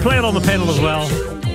Play it on the pedal as well.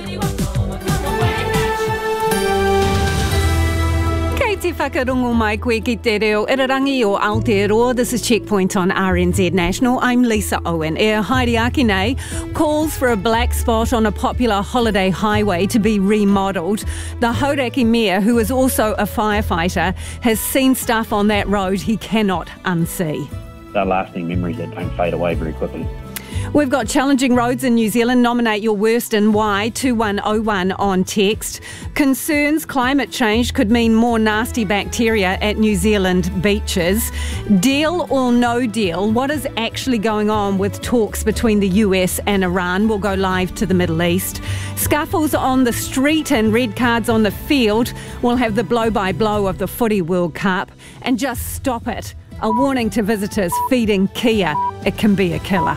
Te whakarongo mai koe ki te reo Irarangi o Aotearoa. This is Checkpoint on RNZ National. I'm Lisa Owen. Haere ake nei calls for a black spot on a popular holiday highway to be remodelled. The Hauraki Mayor, who is also a firefighter, has seen stuff on that road he cannot unsee. They're lasting memories that don't fade away very quickly. We've got challenging roads in New Zealand. Nominate your worst and why. 2101 on text. Concerns climate change could mean more nasty bacteria at New Zealand beaches. Deal or no deal? What is actually going on with talks between the US and Iran? We'll go live to the Middle East. Scuffles on the street and red cards on the field. We'll have the blow-by-blow of the Footy World Cup. And just stop it. A warning to visitors feeding Kia. It can be a killer.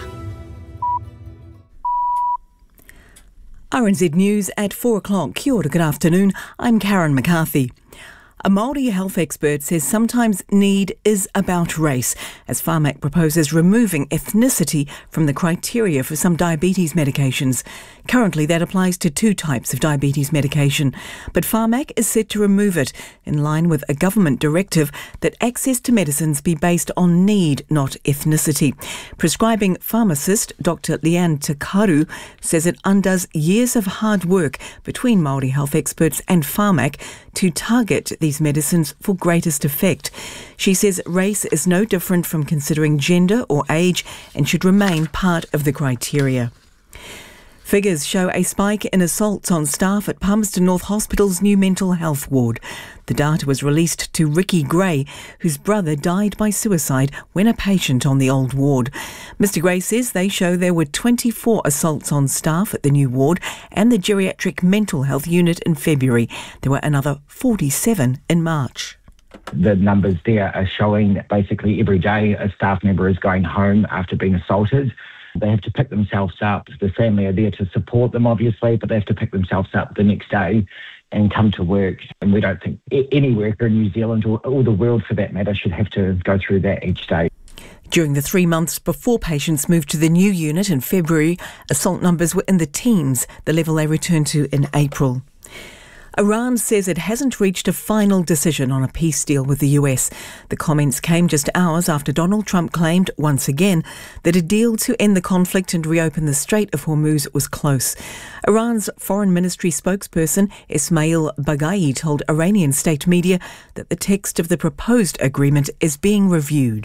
RNZ News at 4 o'clock. Kia ora, good afternoon. I'm Karen McCarthy. A Māori health expert says sometimes need is about race, as Pharmac proposes removing ethnicity from the criteria for some diabetes medications. Currently, that applies to 2 types of diabetes medication, but Pharmac is set to remove it in line with a government directive that access to medicines be based on need, not ethnicity. Prescribing pharmacist Dr. Leanne Takaru says it undoes years of hard work between Māori health experts and Pharmac to target these medicines for greatest effect. She says race is no different from considering gender or age and should remain part of the criteria. Figures show a spike in assaults on staff at Palmerston North Hospital's new mental health ward. The data was released to Ricky Gray, whose brother died by suicide when a patient on the old ward. Mr Gray says they show there were 24 assaults on staff at the new ward and the geriatric mental health unit in February. There were another 47 in March. The numbers there are showing that basically every day a staff member is going home after being assaulted. They have to pick themselves up. The family are there to support them, obviously, but they have to pick themselves up the next day and come to work. And we don't think any worker in New Zealand or the world, for that matter, should have to go through that each day. During the 3 months before patients moved to the new unit in February, assault numbers were in the teens, the level they returned to in April. Iran says it hasn't reached a final decision on a peace deal with the US. The comments came just hours after Donald Trump claimed, once again, that a deal to end the conflict and reopen the Strait of Hormuz was close. Iran's foreign ministry spokesperson Ismail Baghai told Iranian state media that the text of the proposed agreement is being reviewed.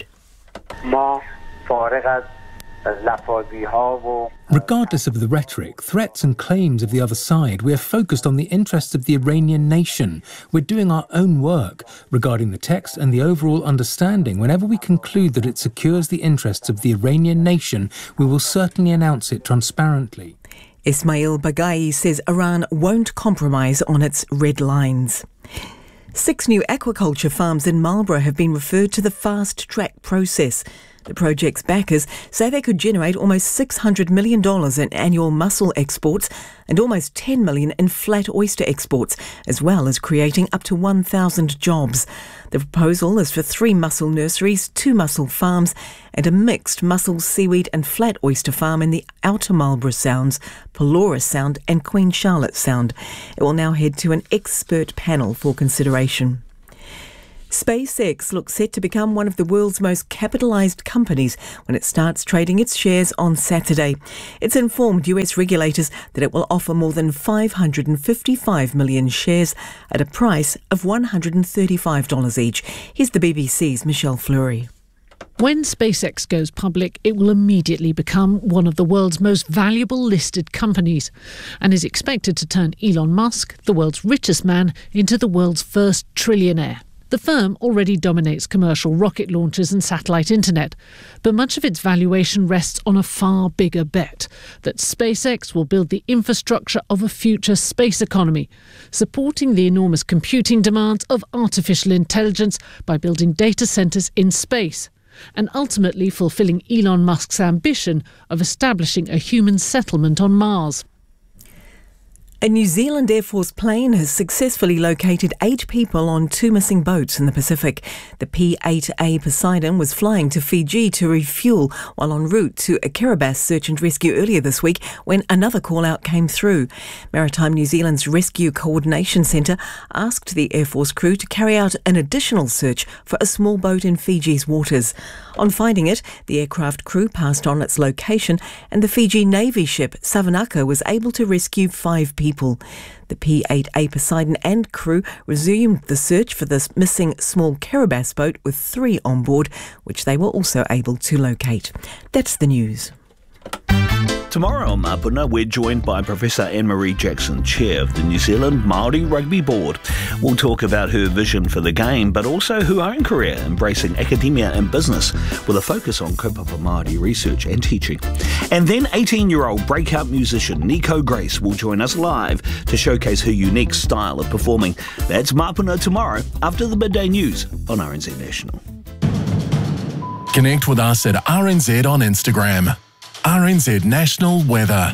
Regardless of the rhetoric, threats and claims of the other side, we are focused on the interests of the Iranian nation. We're doing our own work regarding the text and the overall understanding. Whenever we conclude that it secures the interests of the Iranian nation, we will certainly announce it transparently. Ismail Baghai says Iran won't compromise on its red lines. 6 new aquaculture farms in Marlborough have been referred to the fast-track process. The project's backers say they could generate almost $600 million in annual mussel exports and almost $10 million in flat oyster exports, as well as creating up to 1,000 jobs. The proposal is for 3 mussel nurseries, 2 mussel farms and a mixed mussel, seaweed and flat oyster farm in the Outer Marlborough Sounds, Pelorus Sound and Queen Charlotte Sound. It will now head to an expert panel for consideration. SpaceX looks set to become one of the world's most capitalised companies when it starts trading its shares on Saturday. It's informed US regulators that it will offer more than 555 million shares at a price of $135 each. Here's the BBC's Michelle Fleury. When SpaceX goes public, it will immediately become one of the world's most valuable listed companies and is expected to turn Elon Musk, the world's richest man, into the world's first trillionaire. The firm already dominates commercial rocket launches and satellite internet, but much of its valuation rests on a far bigger bet that SpaceX will build the infrastructure of a future space economy, supporting the enormous computing demands of artificial intelligence by building data centres in space, and ultimately fulfilling Elon Musk's ambition of establishing a human settlement on Mars. A New Zealand Air Force plane has successfully located 8 people on 2 missing boats in the Pacific. The P-8A Poseidon was flying to Fiji to refuel while en route to a Kiribati search and rescue earlier this week when another call-out came through. Maritime New Zealand's Rescue Coordination Centre asked the Air Force crew to carry out an additional search for a small boat in Fiji's waters. On finding it, the aircraft crew passed on its location and the Fiji Navy ship Savanaka was able to rescue 5 people. The P-8A Poseidon and crew resumed the search for this missing small Kiribati boat with 3 on board, which they were also able to locate. That's the news. Tomorrow on Mapuna, we're joined by Professor Anne-Marie Jackson, Chair of the New Zealand Māori Rugby Board. We'll talk about her vision for the game, but also her own career embracing academia and business with a focus on kaupapa Māori research and teaching. And then 18-year-old breakout musician Nico Grace will join us live to showcase her unique style of performing. That's Mapuna tomorrow after the midday news on RNZ National. Connect with us at RNZ on Instagram. RNZ National Weather.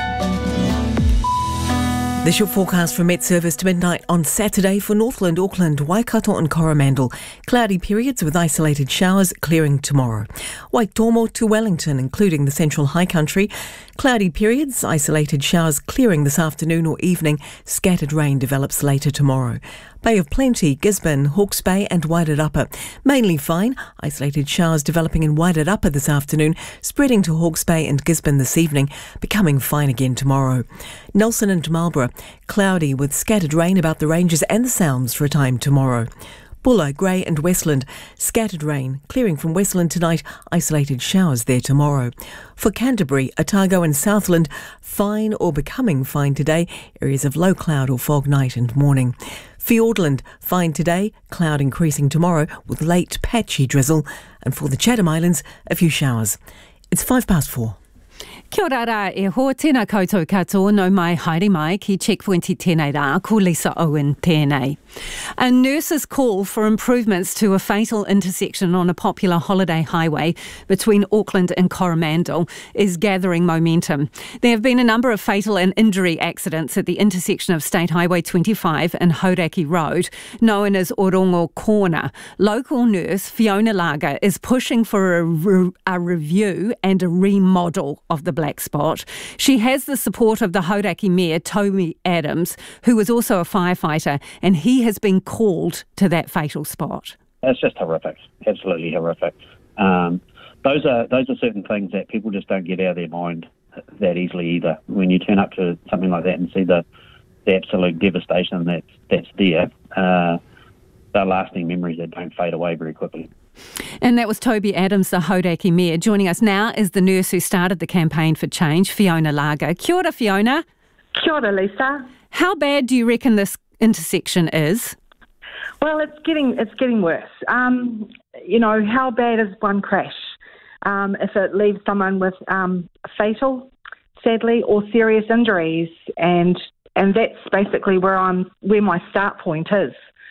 This your forecast from Met Service to midnight on Saturday for Northland, Auckland, Waikato and Coromandel. Cloudy periods with isolated showers, clearing tomorrow. Waitomo to Wellington, including the Central High Country. Cloudy periods, isolated showers clearing this afternoon or evening. Scattered rain develops later tomorrow. Bay of Plenty, Gisborne, Hawke's Bay and Wairarapa. Mainly fine. Isolated showers developing in Wairarapa this afternoon, spreading to Hawke's Bay and Gisborne this evening, becoming fine again tomorrow. Nelson and Marlborough, cloudy with scattered rain about the ranges and the Sounds for a time tomorrow. Bulla, Grey and Westland, scattered rain, clearing from Westland tonight, isolated showers there tomorrow. For Canterbury, Otago and Southland, fine or becoming fine today, areas of low cloud or fog night and morning. Fiordland, fine today, cloud increasing tomorrow with late patchy drizzle. And for the Chatham Islands, a few showers. It's 4:05. Kia ora rā e ho, tēnā koutou katoa no mai haere mai ki Checkpoint I tēnei rā, ko Lisa Owen tēnei. A nurse's call for improvements to a fatal intersection on a popular holiday highway between Auckland and Coromandel is gathering momentum. There have been a number of fatal and injury accidents at the intersection of State Highway 25 and Hauraki Road, known as Orongo Corner. Local nurse Fiona Lager is pushing for a review and a remodel of the black spot. She has the support of the Hauraki Mayor, Toby Adams, who is also a firefighter, and he has been called to that fatal spot. It's just horrific, absolutely horrific. Those are certain things that people just don't get out of their mind that easily either. When you turn up to something like that and see the absolute devastation that's there, they're lasting memories that don't fade away very quickly. And that was Toby Adams, the Hauraki Mayor. Joining us now is the nurse who started the campaign for change, Fiona Lager. Kia ora, Fiona. Kia ora, Lisa. How bad do you reckon this intersection is? Well, it's getting worse. How bad is one crash? If it leaves someone with fatal, sadly, or serious injuries, and that's basically where my start point is.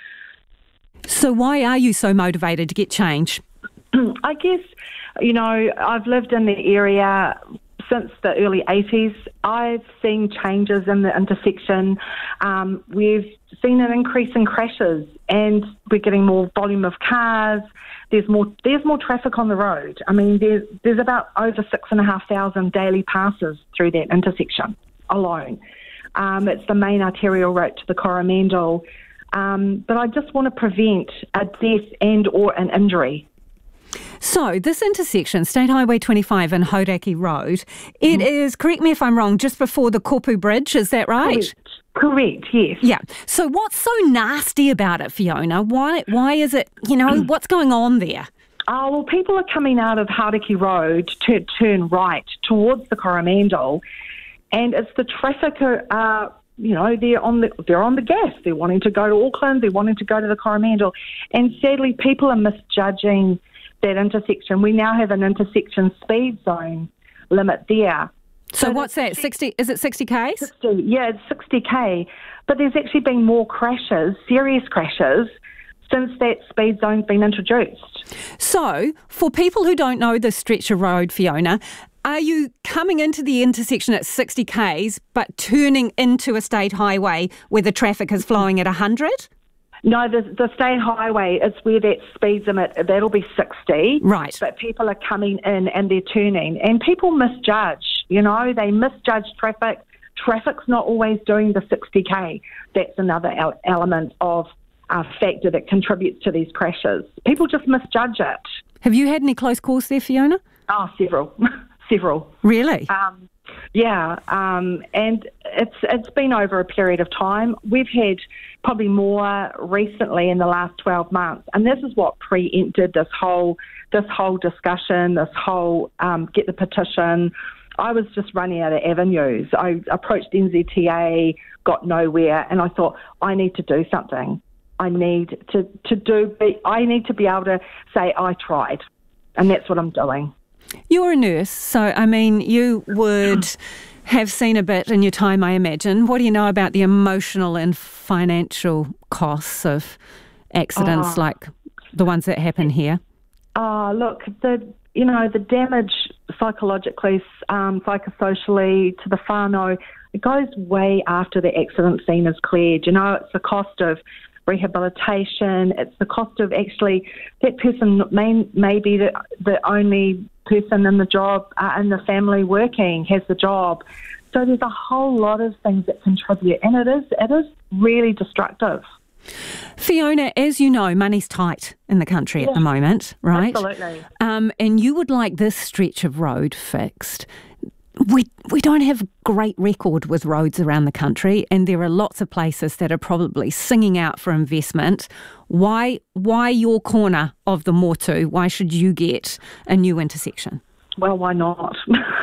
So why are you so motivated to get change? I guess, I've lived in the area since the early 80s. I've seen changes in the intersection. We've seen an increase in crashes and we're getting more volume of cars. There's more traffic on the road. I mean, there's about over 6,500 daily passes through that intersection alone. It's the main arterial route to the Coromandel. But I just want to prevent a death and or an injury. So this intersection, State Highway 25 and Hauraki Road, it is, correct me if I'm wrong, just before the Kopu Bridge, is that right? Correct, yes. Yeah. So what's so nasty about it, Fiona? Why is it, what's going on there? Oh, well, people are coming out of Hauraki Road to turn right towards the Coromandel, and it's the traffic they're on the gas. They're wanting to go to Auckland. They're wanting to go to the Coromandel. And sadly, people are misjudging that intersection. We now have an intersection speed zone limit there. So what's that? 60? Is it 60 k's? 60, yeah, it's 60 k. But there's actually been more crashes, serious crashes, since that speed zone's been introduced. So, for people who don't know the stretch of road, Fiona, are you coming into the intersection at 60 k's but turning into a state highway where the traffic is flowing at 100? No, the state highway is where that speed limit, that'll be 60. Right. But people are coming in and they're turning. And people misjudge, they misjudge traffic. Traffic's not always doing the 60k. That's another element of factor that contributes to these crashes. People just misjudge it. Have you had any close calls there, Fiona? Oh, several. Several. Really? And it's been over a period of time. We've had probably more recently in the last 12 months, and this is what preempted this whole discussion, this whole get the petition. I was just running out of avenues. I approached NZTA, got nowhere, and I thought, I need to do something. I need to be able to say I tried, and that's what I'm doing. You're a nurse, so, you would have seen a bit in your time, I imagine. What do you know about the emotional and financial costs of accidents like the ones that happen here? Look, the damage psychologically, psychosocially to the whānau, it goes way after the accident scene is cleared. It's the cost of rehabilitation, it's the cost of actually that person may be the only person in the job, in the family working, has the job. So there's a whole lot of things that contribute, and it is really destructive. Fiona, as you know, money's tight in the country at the moment, right? Absolutely. And you would like this stretch of road fixed. We don't have a great record with roads around the country, and there are lots of places that are probably singing out for investment. Why your corner of the motu? Why should you get a new intersection? Well, why not?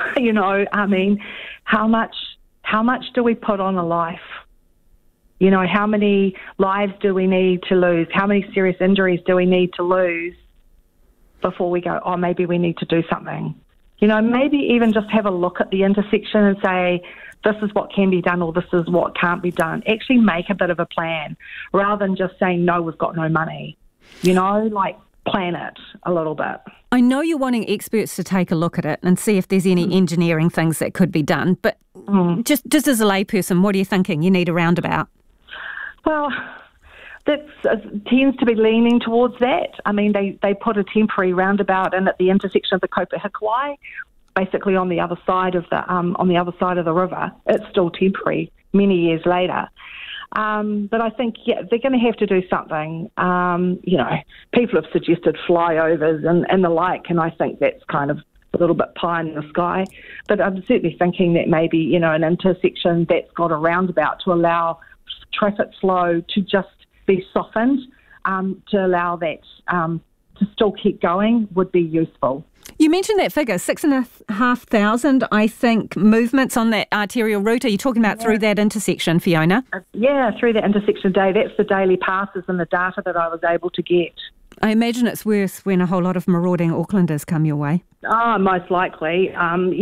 How much do we put on a life? How many lives do we need to lose? How many serious injuries do we need to lose before we go, maybe we need to do something? Maybe even just have a look at the intersection and say, this is what can be done or this is what can't be done. Actually make a bit of a plan rather than just saying, no, we've got no money. Plan it a little bit. I know you're wanting experts to take a look at it and see if there's any engineering things that could be done, but just as a layperson, what are you thinking? You need a roundabout? Well, that tends to be leaning towards that. They put a temporary roundabout in at the intersection of the Kopehikuai, basically on the other side of the river. It's still temporary many years later. But I think, they're going to have to do something. People have suggested flyovers and the like, and I think that's kind of a little bit pie in the sky. But I'm certainly thinking that maybe, an intersection that's got a roundabout to allow traffic flow to just be softened, to allow that to still keep going would be useful. You mentioned that figure, 6,500, I think, movements on that arterial route. Are you talking about through that intersection, Fiona? Through that intersection day. That's the daily passes and the data that I was able to get. I imagine it's worse when a whole lot of marauding Aucklanders come your way. Most likely.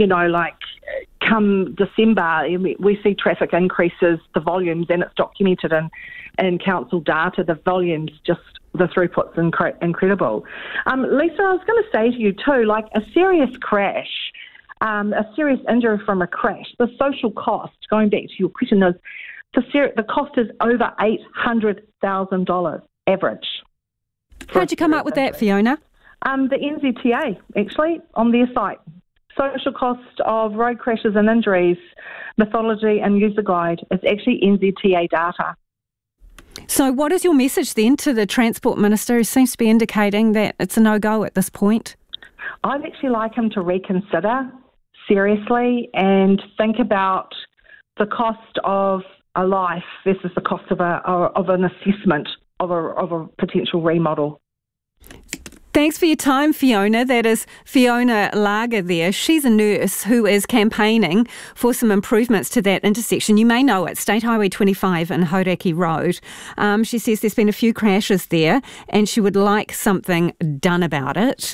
Come December, we see traffic increases, the volumes, and it's documented in council data, the volumes just, the throughput's incredible. Lisa, I was going to say to you too, a serious crash, a serious injury from a crash, the social cost, going back to your question, is the cost is over $800,000 average. How'd you come up with that, Fiona? The NZTA, actually, on their site. Social cost of road crashes and injuries, methodology and user guide. It's actually NZTA data. So what is your message then to the Transport Minister, who seems to be indicating that it's a no-go at this point? I'd actually like him to reconsider seriously and think about the cost of a life versus the cost of an assessment of a potential remodel. Thanks for your time, Fiona. That is Fiona Lager there. She's a nurse who is campaigning for some improvements to that intersection. You may know it, State Highway 25 and Hauraki Road. She says there's been a few crashes there and she would like something done about it.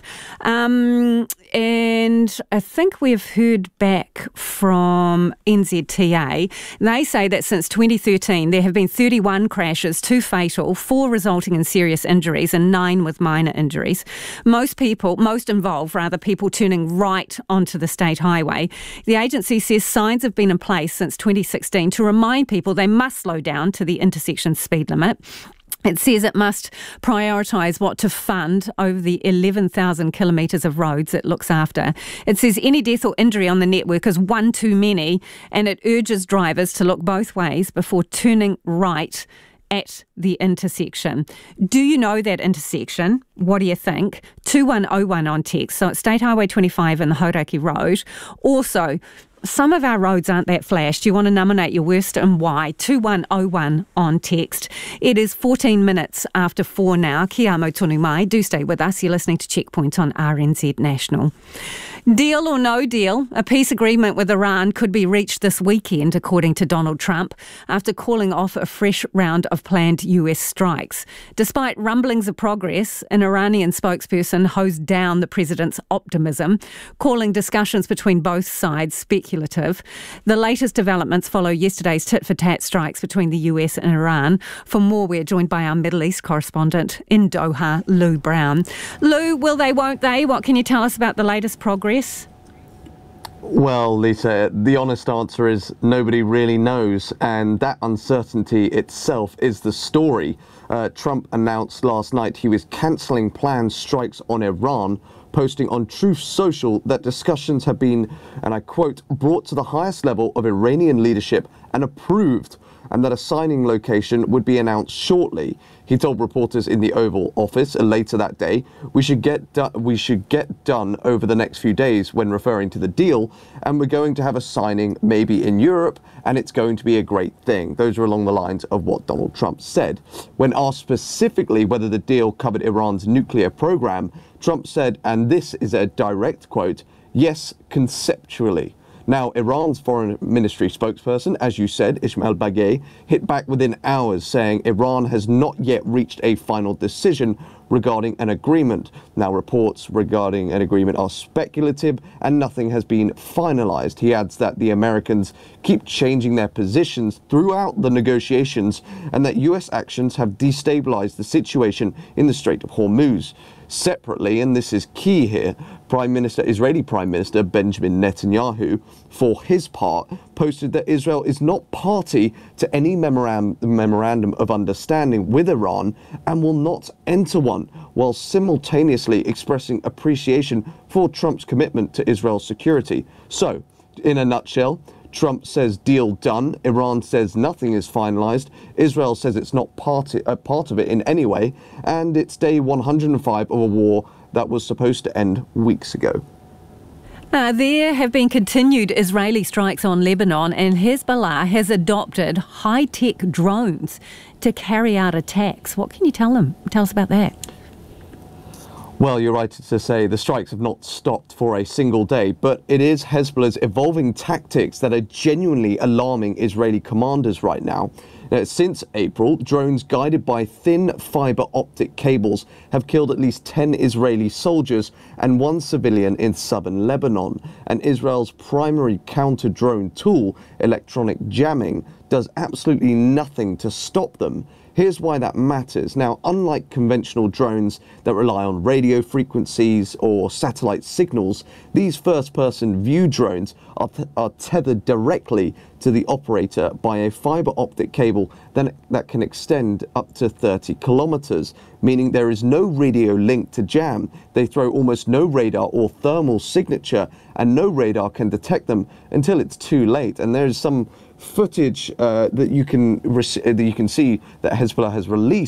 And I think we've heard back from NZTA. They say that since 2013, there have been 31 crashes, 2 fatal, 4 resulting in serious injuries and 9 with minor injuries. Most involved, people turning right onto the state highway. The agency says signs have been in place since 2016 to remind people they must slow down to the intersection speed limit. It says it must prioritise what to fund over the 11,000 kilometres of roads it looks after. It says any death or injury on the network is one too many, and it urges drivers to look both ways before turning right at the intersection. Do you know that intersection? What do you think? 2101 on text. So it's State Highway 25 and the Hauraki Road. Also, some of our roads aren't that flash. Do you want to nominate your worst and why? 2101 on text. It is 14 minutes after 4 now. Kia amo tonu mai. Do stay with us. You're listening to Checkpoint on RNZ National. Deal or no deal, a peace agreement with Iran could be reached this weekend, according to Donald Trump, after calling off a fresh round of planned US strikes. Despite rumblings of progress, an Iranian spokesperson hosed down the president's optimism, calling discussions between both sides speculative. The latest developments follow yesterday's tit-for-tat strikes between the US and Iran. For more, we're joined by our Middle East correspondent in Doha, Lou Brown. Lou, will they, won't they? What can you tell us about the latest progress? Well, Lisa, the honest answer is nobody really knows, and that uncertainty itself is the story. Trump announced last night he was cancelling planned strikes on Iran, posting on Truth Social that discussions have been, and I quote, brought to the highest level of Iranian leadership and approved, and that a signing location would be announced shortly. He told reporters in the Oval Office later that day, we should get done over the next few days when referring to the deal, and we're going to have a signing maybe in Europe, and it's going to be a great thing. Those are along the lines of what Donald Trump said. When asked specifically whether the deal covered Iran's nuclear program, Trump said, and this is a direct quote, yes, conceptually. Now, Iran's foreign ministry spokesperson, as you said, Ismail Baghei, hit back within hours saying Iran has not yet reached a final decision regarding an agreement. Now, reports regarding an agreement are speculative and nothing has been finalized. He adds that the Americans keep changing their positions throughout the negotiations and that US actions have destabilized the situation in the Strait of Hormuz. Separately, and this is key here, Israeli Prime Minister Benjamin Netanyahu, for his part, posted that Israel is not party to any memorandum of understanding with Iran and will not enter one, while simultaneously expressing appreciation for Trump's commitment to Israel's security. So, in a nutshell, Trump says deal done. Iran says nothing is finalized. Israel says it's not part of it in any way. And it's day 105 of a war that was supposed to end weeks ago. There have been continued Israeli strikes on Lebanon, and Hezbollah has adopted high-tech drones to carry out attacks. What can you tell us about that? Well, you're right to say the strikes have not stopped for a single day, but it is Hezbollah's evolving tactics that are genuinely alarming Israeli commanders right now. Since April, drones guided by thin fibre optic cables have killed at least 10 Israeli soldiers and 1 civilian in southern Lebanon. And Israel's primary counter-drone tool, electronic jamming, does absolutely nothing to stop them. Here's why that matters. Now, unlike conventional drones that rely on radio frequencies or satellite signals, these first-person view drones are tethered directly to the operator by a fibre optic cable that can extend up to 30 kilometres, meaning there is no radio link to jam. They throw almost no radar or thermal signature, and no radar can detect them until it's too late. And there is some footage that you can see that Hezbollah has released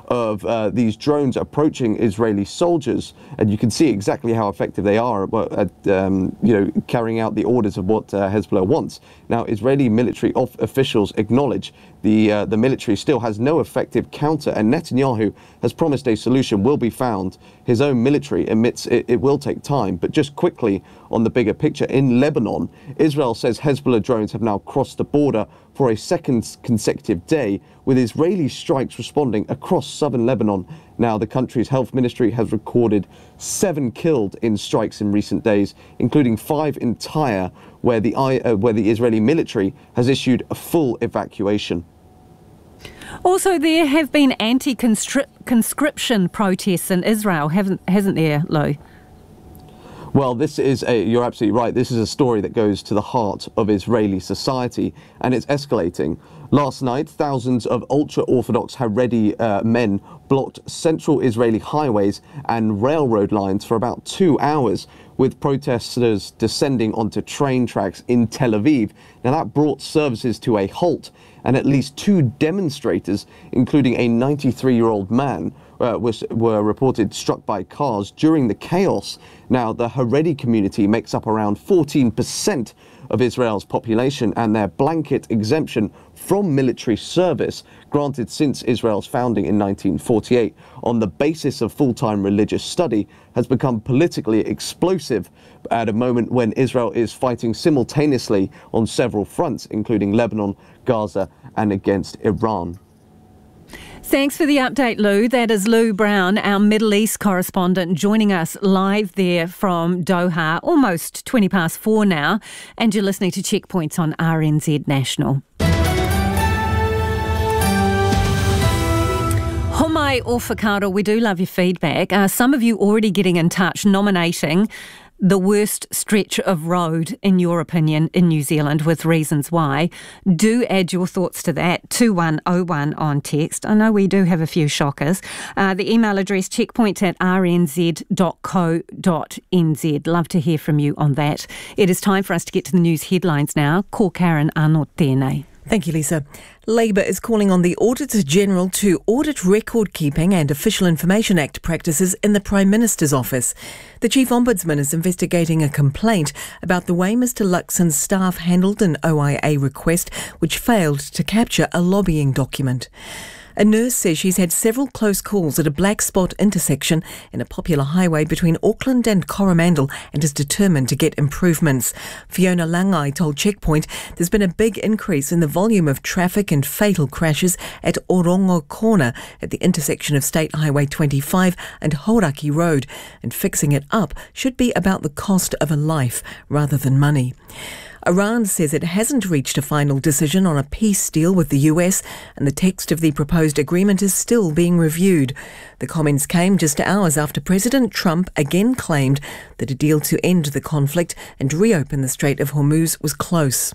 of these drones approaching Israeli soldiers, and you can see exactly how effective they are at carrying out the orders of what Hezbollah wants. Now, Israeli military officials acknowledge the military still has no effective counter, and Netanyahu has promised a solution will be found. His own military admits it will take time. But just quickly on the bigger picture, in Lebanon, Israel says Hezbollah drones have now crossed the border for a second consecutive day, with Israeli strikes responding across southern Lebanon. Now, the country's health ministry has recorded 7 killed in strikes in recent days, including 5 in Tyre, where the Israeli military has issued a full evacuation. Also, there have been anti-conscription protests in Israel, hasn't there, Lou? Well, you're absolutely right. This is a story that goes to the heart of Israeli society, and it's escalating. Last night, thousands of ultra-Orthodox Haredi men blocked central Israeli highways and railroad lines for about 2 hours, with protesters descending onto train tracks in Tel Aviv. Now, that brought services to a halt, and at least 2 demonstrators, including a 93-year-old man, were reported struck by cars during the chaos. Now, the Haredi community makes up around 14% of Israel's population, and their blanket exemption from military service, granted since Israel's founding in 1948 on the basis of full-time religious study, has become politically explosive at a moment when Israel is fighting simultaneously on several fronts, including Lebanon, Gaza, and against Iran. Thanks for the update, Lou. That is Lou Brown, our Middle East correspondent, joining us live there from Doha, almost 4:20 now, and you're listening to Checkpoints on RNZ National. Homai o whakaaro, we do love your feedback. Some of you already getting in touch, nominating the worst stretch of road, in your opinion, in New Zealand, with reasons why. Do add your thoughts to that, 2101 on text. I know we do have a few shockers. The email address, checkpoints@rnz.co.nz. Love to hear from you on that. It is time for us to get to the news headlines now. Ko Karen anō tēnei. Thank you, Lisa. Labour is calling on the Auditor-General to audit record-keeping and Official Information Act practices in the Prime Minister's office. The Chief Ombudsman is investigating a complaint about the way Mr Luxon's staff handled an OIA request which failed to capture a lobbying document. A nurse says she's had several close calls at a black spot intersection in a popular highway between Auckland and Coromandel and is determined to get improvements. Fiona Langai told Checkpoint there's been a big increase in the volume of traffic and fatal crashes at Orongo Corner at the intersection of State Highway 25 and Hauraki Road, and fixing it up should be about the cost of a life rather than money. Iran says it hasn't reached a final decision on a peace deal with the US, and the text of the proposed agreement is still being reviewed. The comments came just hours after President Trump again claimed that a deal to end the conflict and reopen the Strait of Hormuz was close.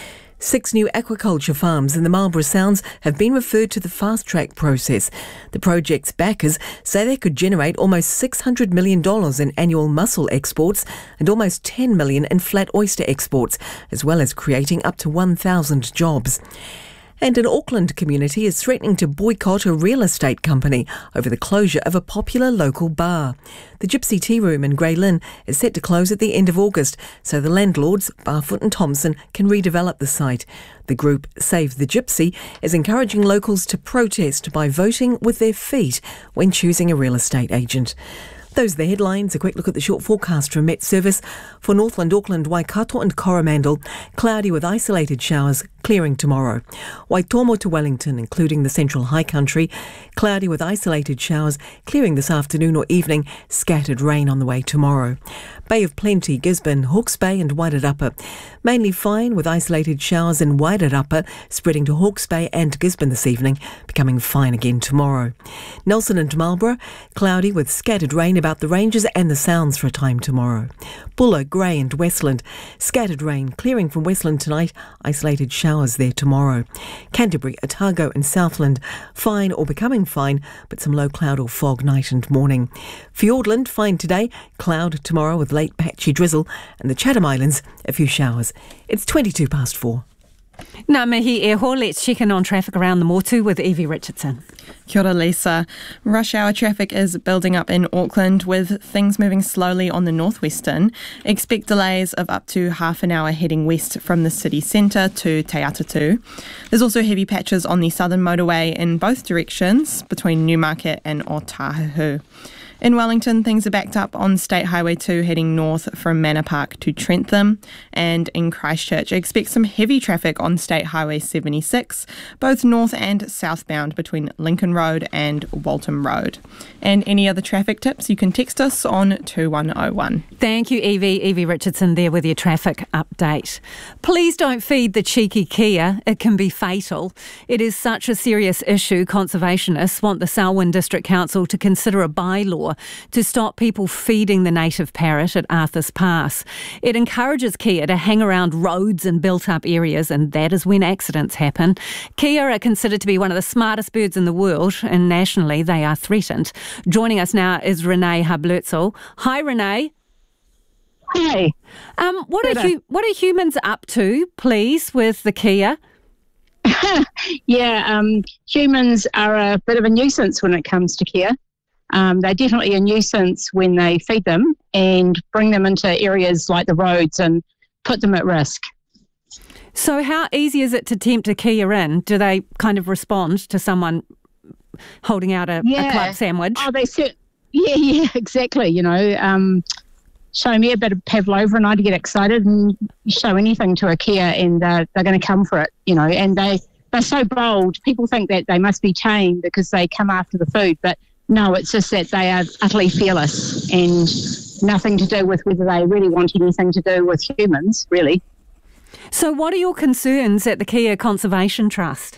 6 new aquaculture farms in the Marlborough Sounds have been referred to the fast-track process. The project's backers say they could generate almost $600 million in annual mussel exports and almost $10 million in flat oyster exports, as well as creating up to 1,000 jobs. And an Auckland community is threatening to boycott a real estate company over the closure of a popular local bar. The Gypsy Tea Room in Grey Lynn is set to close at the end of August, so the landlords, Barfoot and Thompson, can redevelop the site. The group Save the Gypsy is encouraging locals to protest by voting with their feet when choosing a real estate agent. Those are the headlines. A quick look at the short forecast from Met Service. For Northland, Auckland, Waikato and Coromandel, cloudy with isolated showers, clearing tomorrow. Waitomo to Wellington, including the Central High Country, cloudy with isolated showers, clearing this afternoon or evening, scattered rain on the way tomorrow. Bay of Plenty, Gisborne, Hawke's Bay and Wairarapa, mainly fine with isolated showers in Wairarapa, spreading to Hawke's Bay and Gisborne this evening, becoming fine again tomorrow. Nelson and Marlborough, cloudy with scattered rain about the ranges and the Sounds for a time tomorrow. Buller, Grey and Westland, scattered rain, clearing from Westland tonight, isolated showers there tomorrow. Canterbury, Otago and Southland, fine or becoming fine, but some low cloud or fog night and morning. Fiordland, fine today, cloud tomorrow with late patchy drizzle, and the Chatham Islands, a few showers. It's 4:22. Ngā mihi e ho, let's check in on traffic around the Motu with Evie Richardson. Kia ora, Lisa. Rush hour traffic is building up in Auckland with things moving slowly on the northwestern. Expect delays of up to half an hour heading west from the city centre to Te Atatu. There's also heavy patches on the southern motorway in both directions between Newmarket and Otahuhu. In Wellington, things are backed up on State Highway 2 heading north from Manor Park to Trentham, and in Christchurch, expect some heavy traffic on State Highway 76, both north and southbound between Lincoln Road and Waltham Road. And any other traffic tips, you can text us on 2101. Thank you, Evie. Evie Richardson there with your traffic update. Please don't feed the cheeky Kia. It can be fatal. It is such a serious issue, conservationists want the Selwyn District Council to consider a bylaw to stop people feeding the native parrot at Arthur's Pass. It encourages Kia to hang around roads and built-up areas, and that is when accidents happen. Kia are considered to be one of the smartest birds in the world, and nationally they are threatened. Joining us now is Renee Hablutzel. Hi, Renee. Hey. What are humans up to, please, with the Kia? Humans are a bit of a nuisance when it comes to Kia. They're definitely a nuisance when they feed them and bring them into areas like the roads and put them at risk. So how easy is it to tempt a Kia in? Do they kind of respond to someone holding out a club sandwich? Oh, Yeah, exactly. Show me a bit of pavlova and I'd get excited, and show anything to a Kia and they're going to come for it, and they're so bold. People think that they must be tame because they come after the food, but no, it's just that they are utterly fearless and nothing to do with whether they really want anything to do with humans, really. So what are your concerns at the Kia Conservation Trust?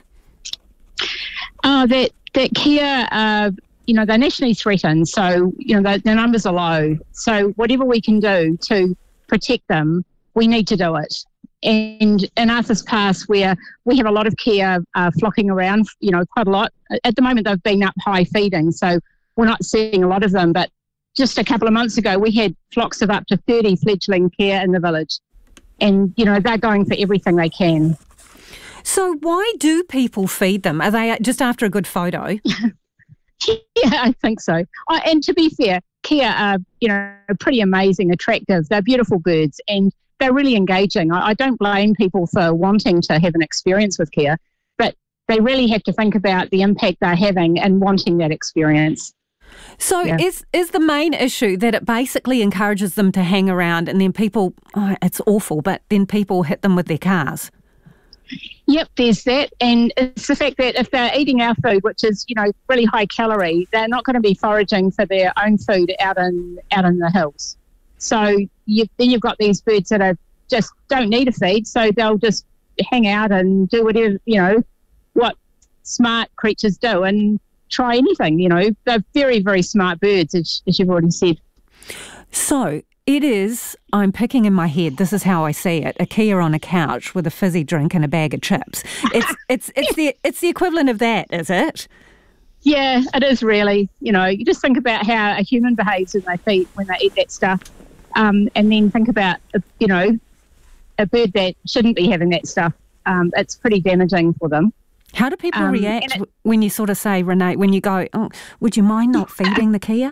That Kia, they're nationally threatened, so, their numbers are low. So whatever we can do to protect them, we need to do it. And in Arthur's Pass, where we have a lot of Kia flocking around, quite a lot. At the moment, they've been up high feeding, so we're not seeing a lot of them. But just a couple of months ago, we had flocks of up to 30 fledgling Kia in the village. And, they're going for everything they can. So why do people feed them? Are they just after a good photo? Yeah, I think so. And to be fair, Kia are, pretty amazing, attractive. They're beautiful birds and they're really engaging. I don't blame people for wanting to have an experience with Kia, but they really have to think about the impact they're having and wanting that experience. So is the main issue that it basically encourages them to hang around and then people, it's awful, but then people hit them with their cars? Yep, there's that. And it's the fact that if they're eating our food, which is, really high calorie, they're not going to be foraging for their own food out in the hills. So you've got these birds that are just don't need a feed, so they'll just hang out and do whatever, what smart creatures do and try anything, They're very, very smart birds, as you've already said. So it is, I'm picking in my head, this is how I see it, a Kia on a couch with a fizzy drink and a bag of chips. It's the equivalent of that, is it? Yeah, it is really. You just think about how a human behaves when they eat that stuff. And then think about, a bird that shouldn't be having that stuff. It's pretty damaging for them. How do people react when you sort of say, Renee, when you go, would you mind not feeding the Kia?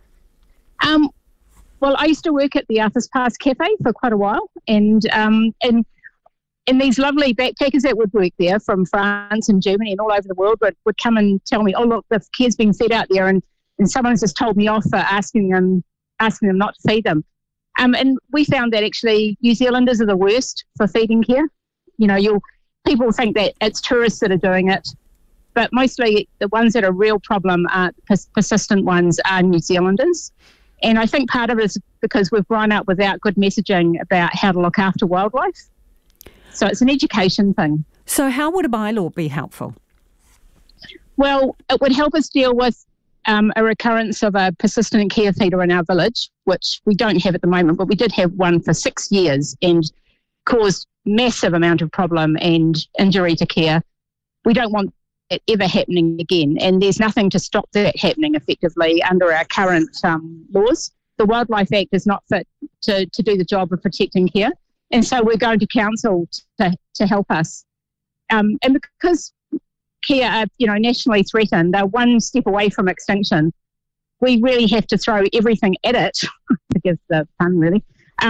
Well, I used to work at the Arthur's Pass Cafe for quite a while, and these lovely backpackers that would work there from France and Germany and all over the world would come and tell me, oh, look, the Kia's being fed out there, and someone's just told me off for asking them not to feed them. And we found that actually New Zealanders are the worst for feeding Kia. People think that it's tourists that are doing it, but mostly the ones that are a real problem are persistent ones are New Zealanders. And I think part of it is because we've grown up without good messaging about how to look after wildlife. So it's an education thing. So how would a bylaw be helpful? Well, it would help us deal with a recurrence of a persistent Kia feeder in our village, which we don't have at the moment, but we did have one for 6 years and caused massive amount of problem and injury to Kia. We don't want it ever happening again, and there's nothing to stop that happening effectively under our current laws. The Wildlife Act is not fit to do the job of protecting Kia, and so we're going to council to help us. And because Kia are, nationally threatened, they're one step away from extinction. We really have to throw everything at it, forgive the pun really,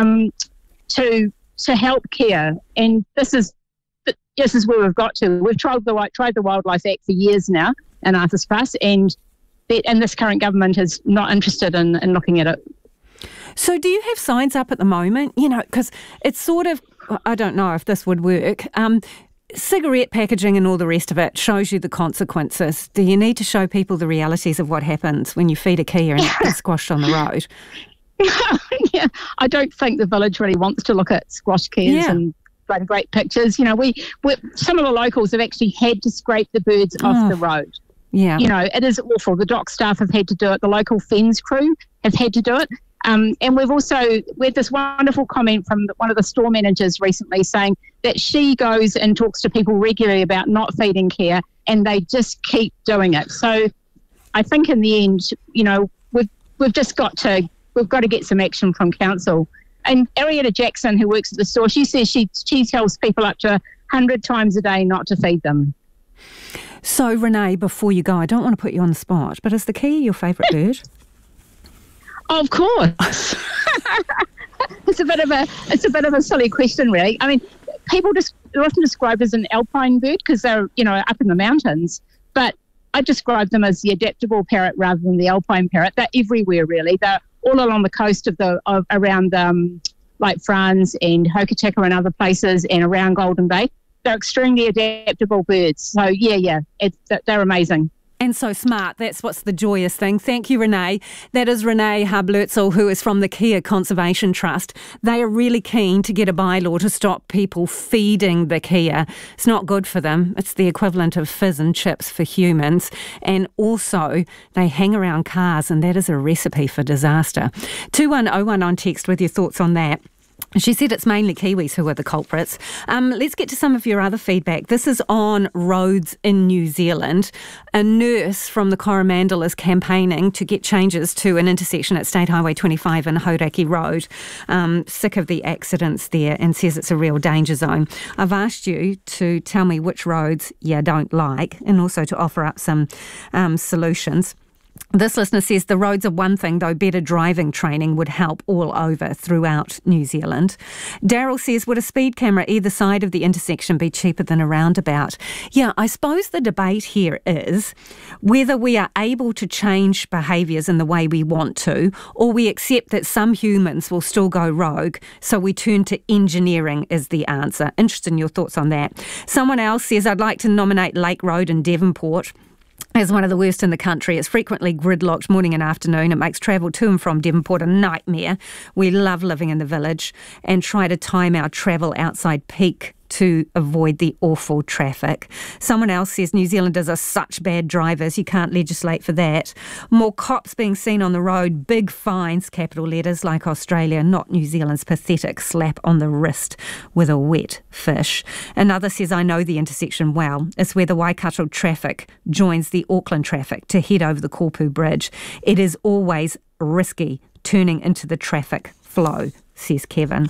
to help Kia. And this is where we've got to. We've tried the Wildlife Act for years now in Arthur's Pass, and this current government is not interested in looking at it. So do you have signs up at the moment? Because it's sort of, I don't know if this would work. Cigarette packaging and all the rest of it shows you the consequences. Do you need to show people the realities of what happens when you feed a Kia and it gets squashed on the road? Yeah, I don't think the village really wants to look at squash Kias and great pictures. We some of the locals have actually had to scrape the birds off the road. Yeah. It is awful. The dock staff have had to do it. The local fens crew have had to do it. And we had this wonderful comment from one of the store managers recently saying that she goes and talks to people regularly about not feeding Kia, and they just keep doing it. So I think in the end, we've just got to get some action from council. And Arietta Jackson, who works at the store, she says she tells people up to 100 times a day not to feed them. So Renee, before you go, I don't want to put you on the spot, but is the Kia your favourite bird? Of course. It's a bit of a silly question, really. I mean, people they're often described as an alpine bird because they're up in the mountains, but I describe them as the adaptable parrot rather than the alpine parrot. They're everywhere, really. They're all along the coast around like France and Hokitika and other places, and around Golden Bay. They're extremely adaptable birds. So they're amazing. And so smart. That's what's the joyous thing. Thank you, Renee. That is Renee Hablurtzel, who is from the Kia Conservation Trust. They are really keen to get a bylaw to stop people feeding the Kia. It's not good for them. It's the equivalent of fizz and chips for humans. And also, they hang around cars, and that is a recipe for disaster. 2101 on text with your thoughts on that. She said it's mainly Kiwis who are the culprits. Let's get to some of your other feedback. This is on roads in New Zealand. A nurse from the Coromandel is campaigning to get changes to an intersection at State Highway 25 and Hauraki Road. Sick of the accidents there, and says it's a real danger zone. I've asked you to tell me which roads you don't like, and also to offer up some solutions. This listener says the roads are one thing, though better driving training would help all over throughout New Zealand. Daryl says, would a speed camera either side of the intersection be cheaper than a roundabout? Yeah, I suppose the debate here is whether we are able to change behaviours in the way we want to, or we accept that some humans will still go rogue, so we turn to engineering as the answer. Interested in your thoughts on that. Someone else says, I'd like to nominate Lake Road in Devonport as one of the worst in the country. It's frequently gridlocked morning and afternoon. It makes travel to and from Devonport a nightmare. We love living in the village and try to time our travel outside peak to avoid the awful traffic. Someone else says New Zealanders are such bad drivers, you can't legislate for that. More cops being seen on the road, big fines, capital letters, like Australia, not New Zealand's pathetic slap on the wrist with a wet fish. Another says, I know the intersection well. It's where the Waikato traffic joins the Auckland traffic to head over the Korpu Bridge. It is always risky turning into the traffic flow, says Kevin.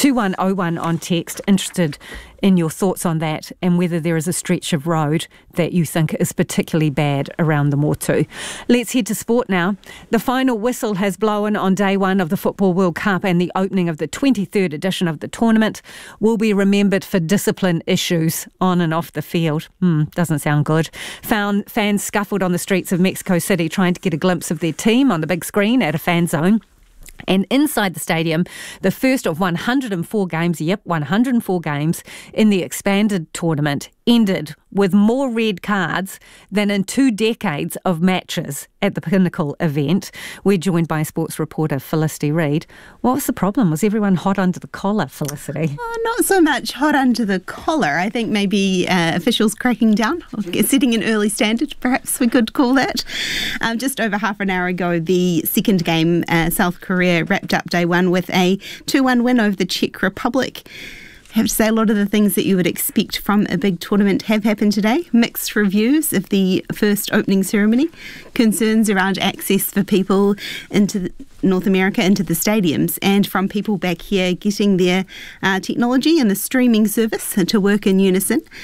2101 on text, interested in your thoughts on that and whether there is a stretch of road that you think is particularly bad around the Motu. Let's head to sport now. The final whistle has blown on day one of the Football World Cup, and the opening of the 23rd edition of the tournament will be remembered for discipline issues on and off the field. Doesn't sound good. Fans scuffled on the streets of Mexico City trying to get a glimpse of their team on the big screen at a fan zone. And inside the stadium, the first of 104 games, 104 games in the expanded tournament ended with more red cards than in 2 decades of matches at the Pinnacle event. We're joined by sports reporter Felicity Reid. What was the problem? Was everyone hot under the collar, Felicity? Not so much hot under the collar. I think maybe officials cracking down, setting an early standard, perhaps we could call that. Just over half an hour ago, the second game, South Korea wrapped up day one with a 2-1 win over the Czech Republic. I have to say, a lot of the things that you would expect from a big tournament have happened today. Mixed reviews of the first opening ceremony, concerns around access for people into North America, into the stadiums, and from people back here getting their technology and the streaming service to work in unison.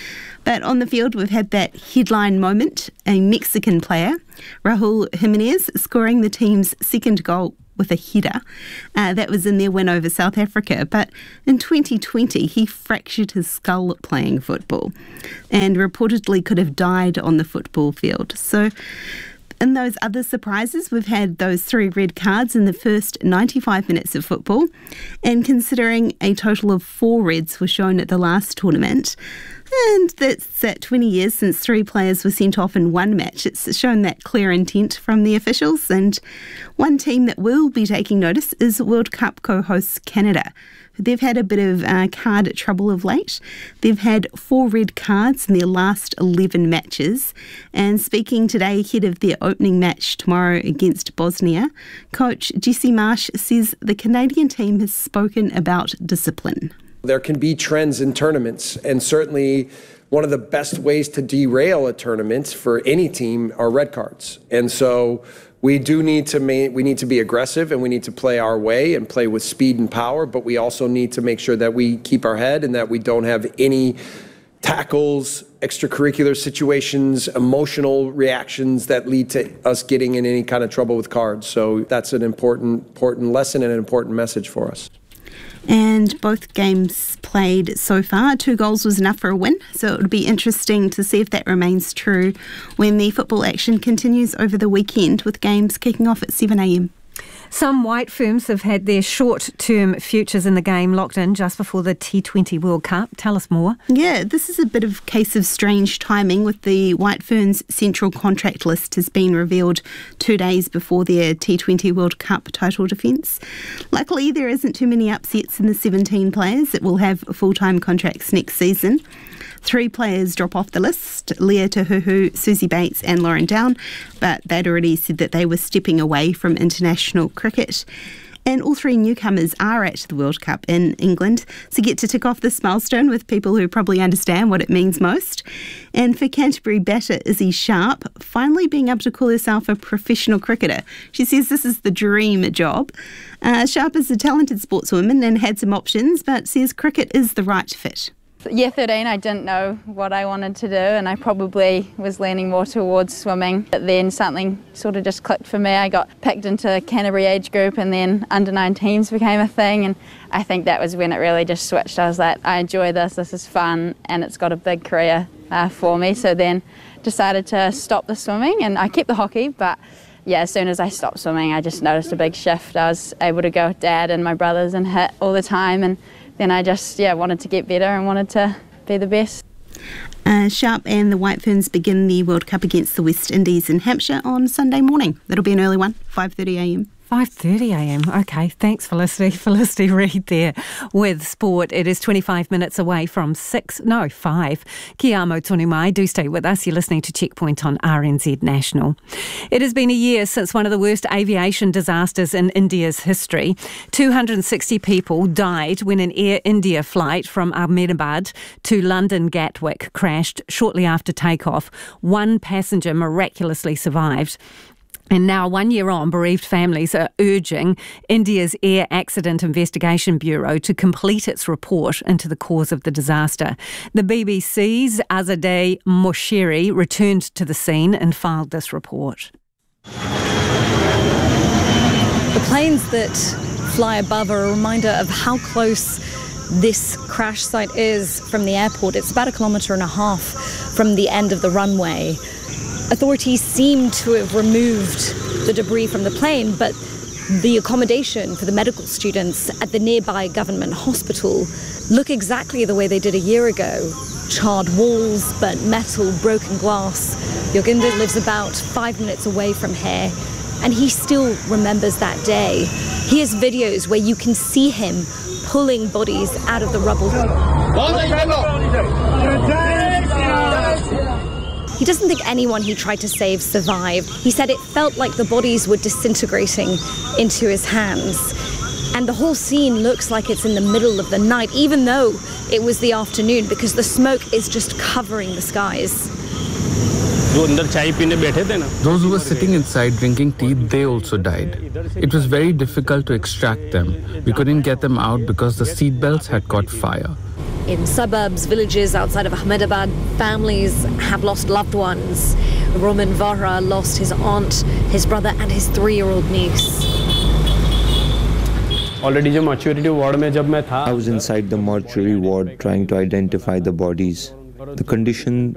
But on the field, we've had that headline moment, a Mexican player, Raúl Jiménez, scoring the team's second goal with a header. That was in their win over South Africa. But in 2020, he fractured his skull playing football and reportedly could have died on the football field. So in those other surprises, we've had those 3 red cards in the first 95 minutes of football. And considering a total of 4 reds were shown at the last tournament, and that's at 20 years since 3 players were sent off in one match. It's shown that clear intent from the officials. And one team that will be taking notice is World Cup co-hosts Canada. They've had a bit of card trouble of late. They've had 4 red cards in their last 11 matches. And speaking today ahead of their opening match tomorrow against Bosnia, coach Jesse Marsh says the Canadian team has spoken about discipline. There can be trends in tournaments, and certainly one of the best ways to derail a tournament for any team are red cards. And so we need to be aggressive, and we need to play our way and play with speed and power, but we also need to make sure that we keep our head and that we don't have any tackles, extracurricular situations, emotional reactions that lead to us getting in any kind of trouble with cards. So that's an important lesson and an important message for us. And both games played so far, 2 goals was enough for a win. So it would be interesting to see if that remains true when the football action continues over the weekend, with games kicking off at 7 a.m. Some white firms have had their short-term futures in the game locked in just before the T20 World Cup. Tell us more. Yeah, this is a bit of a case of strange timing, with the white firm's central contract list has been revealed 2 days before their T20 World Cup title defence. Luckily, there isn't too many upsets in the 17 players that will have full-time contracts next season. 3 players drop off the list, Leah Tahuhu, Susie Bates and Lauren Down, but they'd already said that they were stepping away from international cricket. And all 3 newcomers are at the World Cup in England, so get to tick off this milestone with people who probably understand what it means most. And for Canterbury batter Izzy Sharp, finally being able to call herself a professional cricketer. She says this is the dream job. Sharp is a talented sportswoman and had some options, but says cricket is the right fit. Year 13, I didn't know what I wanted to do, and I probably was leaning more towards swimming. But then something sort of just clicked for me. I got picked into Canterbury age group, and then under-19s became a thing, and I think that was when it really just switched. I was like, I enjoy this is fun, and it's got a big career for me. So then decided to stop the swimming, and I kept the hockey, but yeah, as soon as I stopped swimming, I just noticed a big shift. I was able to go with Dad and my brothers and hit all the time, and then I just wanted to get better and wanted to be the best. Sharp and the White Ferns begin the World Cup against the West Indies in Hampshire on Sunday morning. That'll be an early one, 5:30 a.m. 5:30 a.m. Okay, thanks Felicity. Felicity Reid there with sport. It is 25 minutes away from 5. Kia amo tonu mai. Do stay with us. You're listening to Checkpoint on RNZ National. It has been a year since one of the worst aviation disasters in India's history. 260 people died when an Air India flight from Ahmedabad to London Gatwick crashed shortly after takeoff. 1 passenger miraculously survived. And now, 1 year on, bereaved families are urging India's Air Accident Investigation Bureau to complete its report into the cause of the disaster. The BBC's Azadeh Moshiri returned to the scene and filed this report. The planes that fly above are a reminder of how close this crash site is from the airport. It's about 1.5 kilometres from the end of the runway. Authorities seem to have removed the debris from the plane, but the accommodation for the medical students at the nearby government hospital look exactly the way they did a year ago. Charred walls, burnt metal, broken glass. Yoginder lives about 5 minutes away from here, and he still remembers that day. He has videos where you can see him pulling bodies out of the rubble. He doesn't think anyone he tried to save survived. He said it felt like the bodies were disintegrating into his hands. And the whole scene looks like it's in the middle of the night, even though it was the afternoon, because the smoke is just covering the skies. Those who were sitting inside drinking tea, they also died. It was very difficult to extract them. We couldn't get them out because the seatbelts had caught fire. In suburbs, villages outside of Ahmedabad, families have lost loved ones. Roman Vara lost his aunt, his brother and his 3-year-old niece. I was inside the mortuary ward trying to identify the bodies. The condition